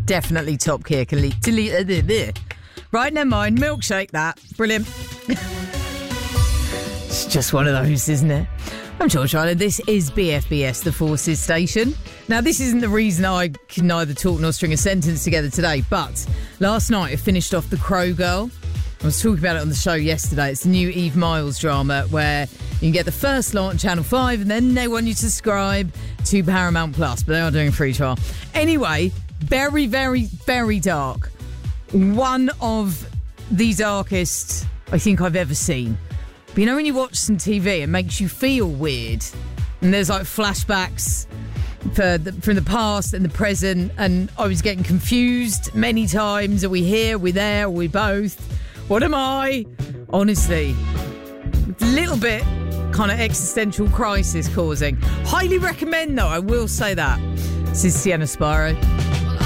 Definitely Top Gear. Right, never mind. Milkshake that. Brilliant. It's just one of those, isn't it? I'm George Ryland. This is BFBS, the Forces Station. Now, this isn't the reason I can neither talk nor string a sentence together today, but last night I finished off The Crow Girl. I was talking about it on the show yesterday. It's the new Eve Miles drama where you can get the first lot on Channel 5 and then they want you to subscribe to Paramount Plus, but they are doing a free trial. Anyway, very, very, very dark. One of the darkest I think I've ever seen. But you know when you watch some TV, it makes you feel weird. And there's like flashbacks from the past and the present, and I was getting confused many times. Are we here? Are we there? Are we both? What am I? Honestly, a little bit kind of existential crisis causing. Highly recommend though, I will say that. This is Sienna Spiro.